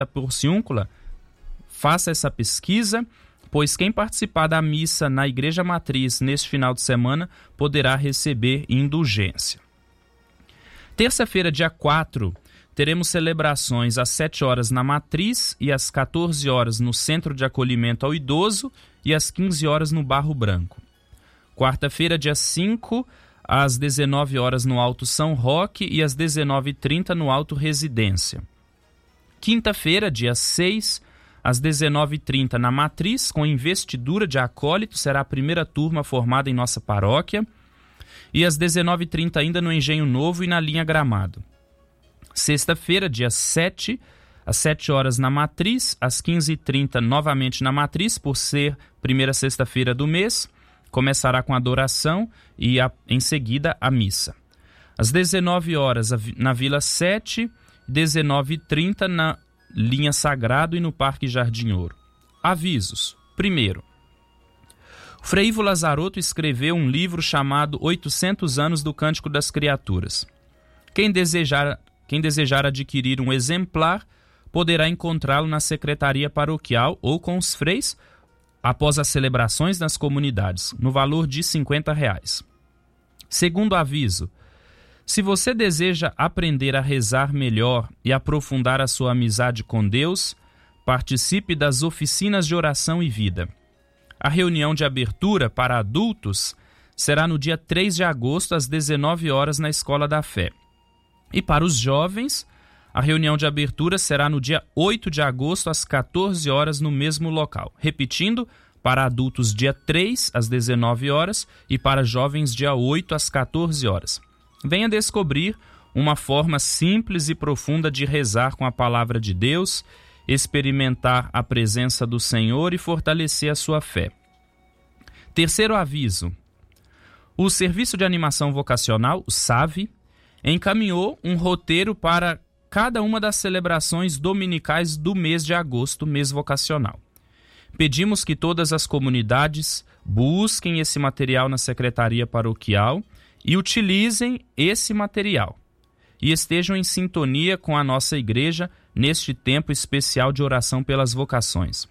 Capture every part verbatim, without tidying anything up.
Porciúncula, faça essa pesquisa, pois quem participar da missa na Igreja Matriz neste final de semana poderá receber indulgência. Terça-feira, dia quatro, teremos celebrações às sete horas na Matriz e às quatorze horas no Centro de Acolhimento ao Idoso e às quinze horas no Barro Branco. Quarta-feira, dia cinco, às dezenove horas no Alto São Roque e às dezenove e trinta no Alto Residência. Quinta-feira, dia seis, às dezenove e trinta na Matriz, com investidura de acólito, será a primeira turma formada em nossa paróquia. E às dezenove e trinta ainda no Engenho Novo e na linha Gramado. Sexta-feira, dia sete, às sete horas na Matriz, às quinze e trinta novamente na Matriz, por ser primeira sexta-feira do mês. Começará com adoração e a, em seguida a missa. Às dezenove horas na Vila sete, dezenove e trinta na linha Sagrado e no Parque Jardim Ouro. Avisos. Primeiro, o Frei Ivo Lazarotto escreveu um livro chamado oitocentos anos do Cântico das Criaturas. Quem desejar, quem desejar adquirir um exemplar poderá encontrá-lo na secretaria paroquial ou com os freis após as celebrações nas comunidades, no valor de cinquenta reais. Segundo aviso, se você deseja aprender a rezar melhor e aprofundar a sua amizade com Deus, participe das oficinas de oração e vida. A reunião de abertura para adultos será no dia três de agosto, às dezenove horas, na Escola da Fé. E para os jovens, a reunião de abertura será no dia oito de agosto, às quatorze horas, no mesmo local. Repetindo, para adultos, dia três, às dezenove horas, e para jovens, dia oito, às quatorze horas. Venha descobrir uma forma simples e profunda de rezar com a palavra de Deus, experimentar a presença do Senhor e fortalecer a sua fé. Terceiro aviso. O Serviço de Animação Vocacional, o S A V, encaminhou um roteiro para cada uma das celebrações dominicais do mês de agosto, mês vocacional. Pedimos que todas as comunidades busquem esse material na secretaria paroquial e utilizem esse material e estejam em sintonia com a nossa igreja neste tempo especial de oração pelas vocações.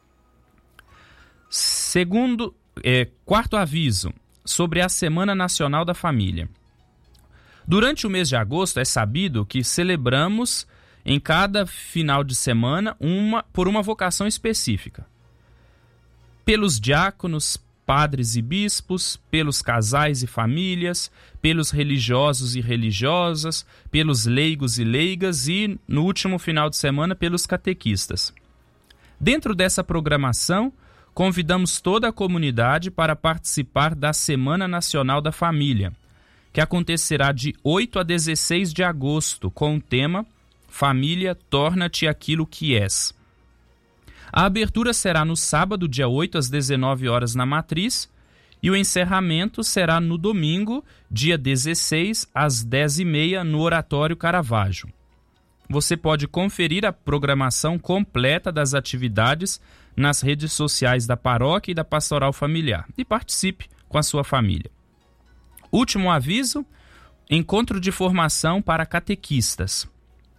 Segundo, é, quarto aviso, sobre a Semana Nacional da Família. Durante o mês de agosto é sabido que celebramos em cada final de semana uma, por uma vocação específica. Pelos diáconos, padres e bispos, pelos casais e famílias, pelos religiosos e religiosas, pelos leigos e leigas e, no último final de semana, pelos catequistas. Dentro dessa programação, convidamos toda a comunidade para participar da Semana Nacional da Família, que acontecerá de oito a dezesseis de agosto, com o tema Família, torna-te aquilo que és. A abertura será no sábado, dia oito, às dezenove horas, na Matriz, e o encerramento será no domingo, dia dezesseis, às dez e meia, no Oratório Caravaggio. Você pode conferir a programação completa das atividades nas redes sociais da paróquia e da Pastoral Familiar e participe com a sua família. Último aviso, encontro de formação para catequistas.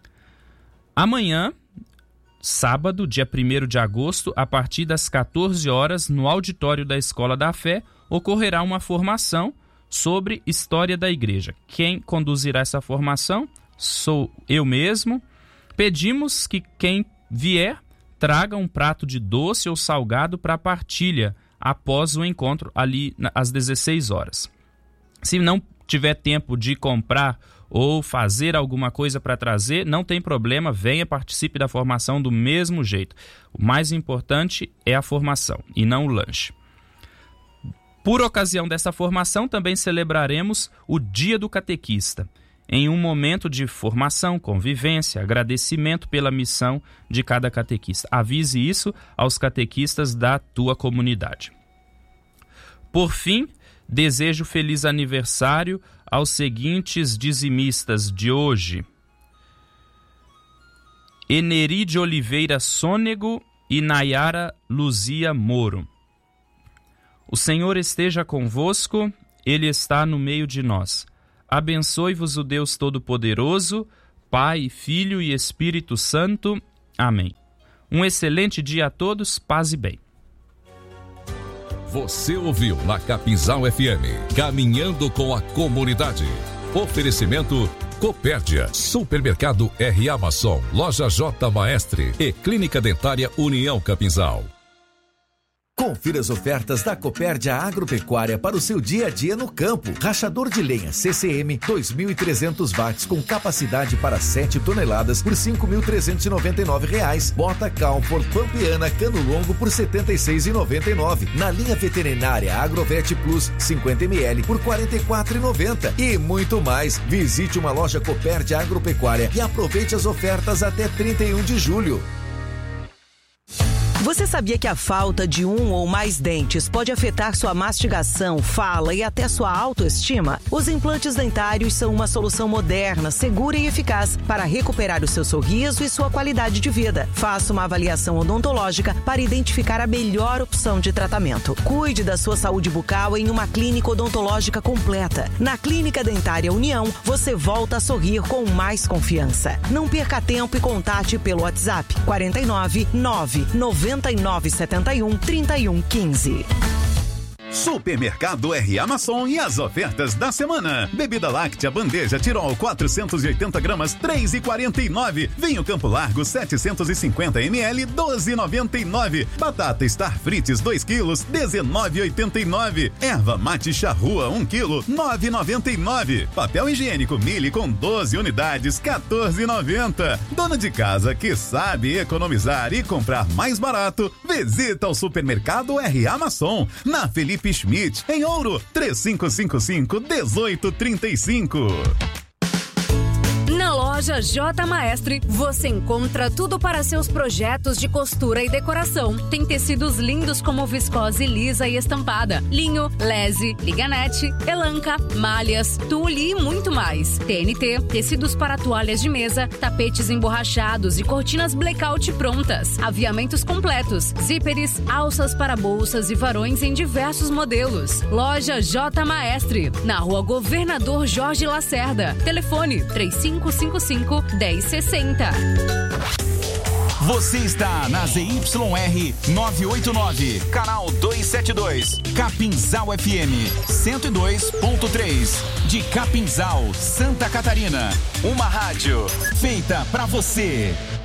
Amanhã, sábado, dia primeiro de agosto, a partir das quatorze horas, no auditório da Escola da Fé, ocorrerá uma formação sobre história da igreja. Quem conduzirá essa formação sou eu mesmo. Pedimos que quem vier traga um prato de doce ou salgado para partilha após o encontro ali às dezesseis horas. Se não tiver tempo de comprar ou fazer alguma coisa para trazer, não tem problema, venha, participe da formação do mesmo jeito. O mais importante é a formação e não o lanche. Por ocasião dessa formação, também celebraremos o Dia do Catequista, em um momento de formação, convivência, agradecimento pela missão de cada catequista. Avise isso aos catequistas da tua comunidade. Por fim, desejo feliz aniversário aos seguintes dizimistas de hoje: Eneri de Oliveira Sônego e Nayara Luzia Moro. O Senhor esteja convosco, Ele está no meio de nós. Abençoe-vos o Deus Todo-Poderoso, Pai, Filho e Espírito Santo. Amém. Um excelente dia a todos, paz e bem. Você ouviu na Capinzal F M, Caminhando com a Comunidade. Oferecimento Copérdia, Supermercado R. Amazon, Loja J. Maestre e Clínica Dentária União Capinzal. Confira as ofertas da Copérdia Agropecuária para o seu dia a dia no campo. Rachador de lenha C C M dois mil e trezentos watts com capacidade para sete toneladas por cinco mil trezentos e noventa e nove reais. Bota Calfor Pampiana cano longo por setenta e seis reais e noventa e nove. Na linha veterinária Agrovet Plus cinquenta mililitros por quarenta e quatro reais e noventa. E muito mais. Visite uma loja Copérdia Agropecuária e aproveite as ofertas até trinta e um de julho. Você sabia que a falta de um ou mais dentes pode afetar sua mastigação, fala e até sua autoestima? Os implantes dentários são uma solução moderna, segura e eficaz para recuperar o seu sorriso e sua qualidade de vida. Faça uma avaliação odontológica para identificar a melhor opção de tratamento. Cuide da sua saúde bucal em uma clínica odontológica completa. Na Clínica Dentária União, você volta a sorrir com mais confiança. Não perca tempo e contate pelo WhatsApp quarenta e nove, nove, noventa e nove, setenta e um, trinta e um, quinze. Supermercado R. Amazon e as ofertas da semana. Bebida láctea bandeja Tirol quatrocentos e oitenta gramas, três reais e quarenta e nove. Vinho Campo Largo setecentos e cinquenta mililitros, doze reais e noventa e nove. Batata Star Frites dois quilos, dezenove reais e oitenta e nove. Erva mate charrua um quilo, nove reais e noventa e nove. Papel higiênico Mille com doze unidades, quatorze reais e noventa. Dona de casa que sabe economizar e comprar mais barato, visita o Supermercado R. Amazon na Felipe Schmidt, em Ouro, três cinco cinco cinco, um oito três cinco. Na loja J. Maestre, você encontra tudo para seus projetos de costura e decoração. Tem tecidos lindos como viscose lisa e estampada, linho, lese, liganete, elanca, malhas, tule e muito mais. T N T, tecidos para toalhas de mesa, tapetes emborrachados e cortinas blackout prontas. Aviamentos completos, zíperes, alças para bolsas e varões em diversos modelos. Loja J. Maestre, na rua Governador Jorge Lacerda. Telefone três cinco cinco cinco, dez sessenta. Você está na Z Y R novecentos e oitenta e nove, canal duzentos e setenta e dois, Capinzal F M cento e dois ponto três, de Capinzal, Santa Catarina. Uma rádio feita pra você.